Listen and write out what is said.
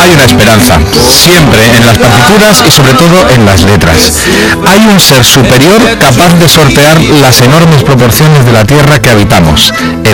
Hay una esperanza, siempre en las partituras y sobre todo en las letras. Hay un ser superior capaz de sortear las enormes proporciones de la tierra que habitamos.